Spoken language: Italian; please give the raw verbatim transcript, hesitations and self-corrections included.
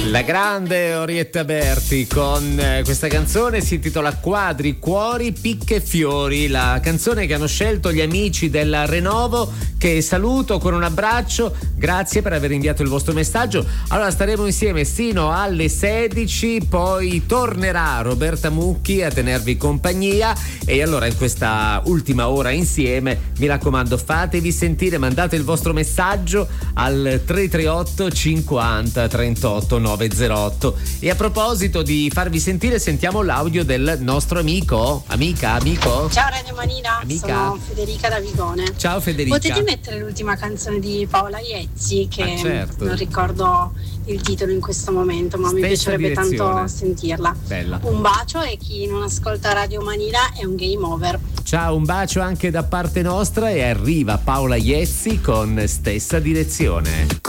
La grande Orietta Berti con eh, questa canzone si intitola Quadri, Cuori, Picche e Fiori, la canzone che hanno scelto gli amici della Renovo, che saluto con un abbraccio, grazie per aver inviato il vostro messaggio. Allora staremo insieme sino alle sedici, poi tornerà Roberta Mucchi a tenervi compagnia e allora in questa ultima ora insieme mi raccomando fatevi sentire, mandate il vostro messaggio al tre tre otto cinquanta trentotto novecentootto. E a proposito di farvi sentire, sentiamo l'audio del nostro amico, amica, amico. Ciao Radio Manina, amica. Sono Federica da Vigone. Ciao Federica. Potete mettere l'ultima canzone di Paola Iezzi, che ah, certo. non ricordo il titolo in questo momento, ma Stessa mi piacerebbe direzione. tanto sentirla. Bella. Un bacio, e chi non ascolta Radio Manina è un game over. Ciao, un bacio anche da parte nostra, e arriva Paola Iezzi con Stessa Direzione.